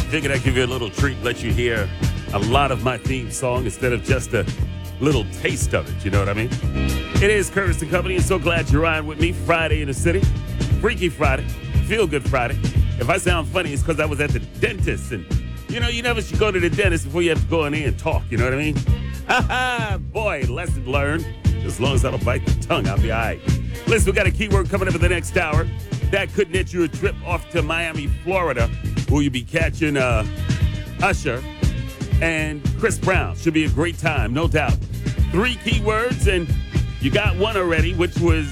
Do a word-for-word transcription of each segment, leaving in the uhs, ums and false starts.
figured I'd give you a little treat, let you hear a lot of my theme song instead of just a little taste of it. You know what I mean? It is Curtis and Company, and so glad you're riding with me. Friday in the city. Freaky Friday. Feel Good Friday. If I sound funny, it's because I was at the dentist. And, you know, you never should go to the dentist before you have to go in there and talk. You know what I mean? Ha ha! Boy, lesson learned. As long as I don't bite the tongue, I'll be all right. Listen, we got a keyword coming up in the next hour. That could net you a trip off to Miami, Florida, where you'll be catching uh, Usher and Chris Brown. Should be a great time, no doubt. Three keywords, and you got one already, which was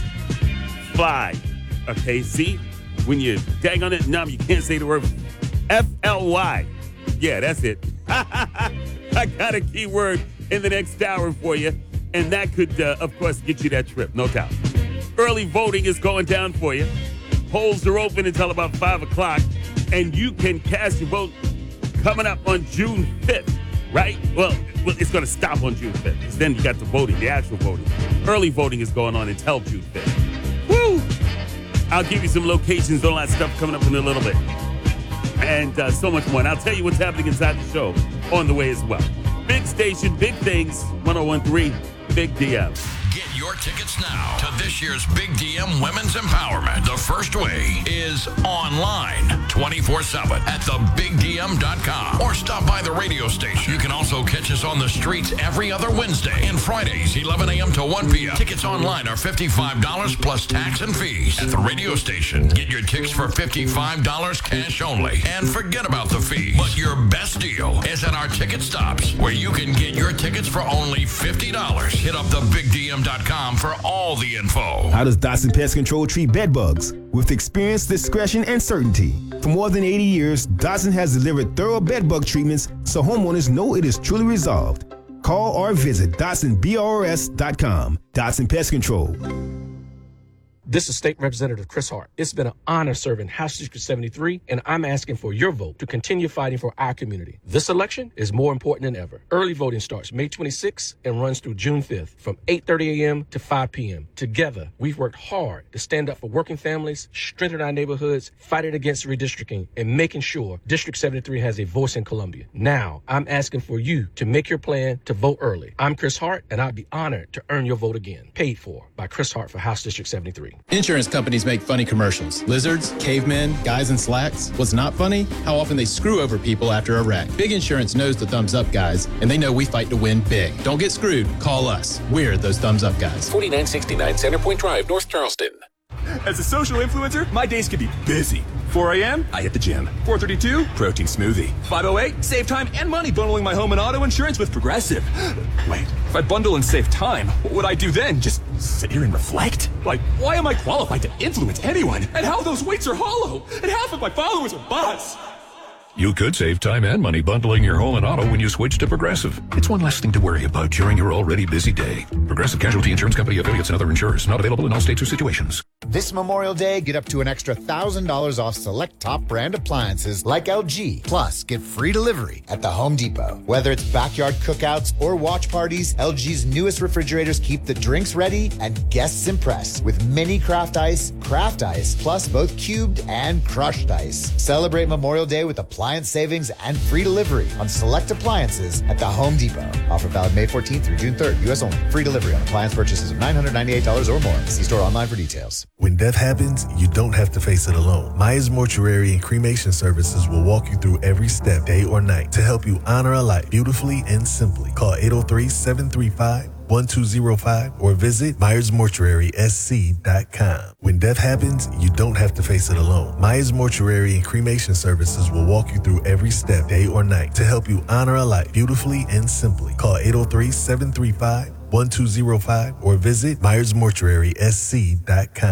fly. Okay, see? When you dang on it, numb, you can't say the word F L Y. Yeah, that's it. I got a keyword in the next hour for you, and that could, uh, of course, get you that trip, no doubt. Early voting is going down for you. Polls are open until about five o'clock, and you can cast your vote coming up on June fifth, right? Well, well it's going to stop on June fifth, because then you got the voting, the actual voting. Early voting is going on until June fifth. Woo! I'll give you some locations, all that stuff coming up in a little bit. And uh, so much more. And I'll tell you what's happening inside the show on the way as well. Big station, big things, one oh one point three, Big D M. Get your tickets now to this year's Big D M Women's Empowerment. The first way is online, twenty-four seven at the big d m dot com, or stop by the radio station. You can also catch us on the streets every other Wednesday and Fridays, eleven a.m. to one p.m. Tickets online are fifty-five dollars plus tax and fees. At the radio station, get your tickets for fifty-five dollars cash only, and forget about the fees. But your best deal is at our ticket stops, where you can get your tickets for only fifty dollars. Hit up the big d m dot com for all the info. How does Dotson Pest Control treat bed bugs? With experience, discretion, and certainty. For more than eighty years, Dotson has delivered thorough bed bug treatments so homeowners know it is truly resolved. Call or visit Dotson B R S dot com. Dotson Pest Control. This is State Representative Chris Hart. It's been an honor serving House District seventy-three, and I'm asking for your vote to continue fighting for our community. This election is more important than ever. Early voting starts May twenty-sixth and runs through June fifth from eight thirty a.m. to five p.m. Together, we've worked hard to stand up for working families, strengthen our neighborhoods, fighting against redistricting, and making sure District seventy-three has a voice in Columbia. Now, I'm asking for you to make your plan to vote early. I'm Chris Hart, and I'd be honored to earn your vote again. Paid for by Chris Hart for House District seventy-three. Insurance companies make funny commercials. Lizards, cavemen, guys in slacks. What's not funny? How often they screw over people after a wreck. Big Insurance knows the thumbs up guys, and they know we fight to win big. Don't get screwed. Call us. We're those thumbs up guys. forty-nine sixty-nine Centerpoint Drive, North Charleston. As a social influencer, my days can be busy. four a.m., I hit the gym. four thirty-two, protein smoothie. five oh eight, save time and money bundling my home and auto insurance with Progressive. Wait, if I bundle and save time, what would I do then? Just sit here and reflect? Like, why am I qualified to influence anyone? And how those weights are hollow? And half of my followers are bots. You could save time and money bundling your home and auto when you switch to Progressive. It's one less thing to worry about during your already busy day. Progressive Casualty Insurance Company, affiliates, and other insurers. Not available in all states or situations. This Memorial Day, get up to an extra one thousand dollars off select top brand appliances like L G. Plus, get free delivery at the Home Depot. Whether it's backyard cookouts or watch parties, L G's newest refrigerators keep the drinks ready and guests impressed with mini craft ice, craft ice, plus both cubed and crushed ice. Celebrate Memorial Day with appliance savings and free delivery on select appliances at the Home Depot. Offer valid May fourteenth through June third. U S only. Free delivery on appliance purchases of nine hundred ninety-eight dollars or more. See store online for details. When death happens, you don't have to face it alone. Myers Mortuary and Cremation Services will walk you through every step, day or night, to help you honor a life beautifully and simply. Call eight oh three, seven three five, one two oh five or visit myers mortuary s c dot com. When death happens, you don't have to face it alone. Myers Mortuary and Cremation Services will walk you through every step, day or night, to help you honor a life beautifully and simply. Call eight oh three, seven three five, one two oh five or visit myers mortuary s c dot com.